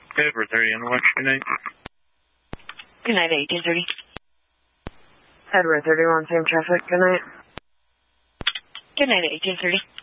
Edward 30 on the watch. Good night. Good night, 1830. Edward 31, same traffic. Good night. Good night, 1830.